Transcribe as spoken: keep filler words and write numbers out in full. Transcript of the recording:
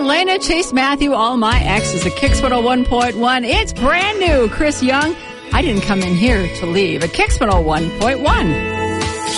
Elena, Chase Matthew, all my exes. A Kicks one oh one point one. It's brand new. Chris Young. I didn't come in here to leave. A Kicks one oh one point one.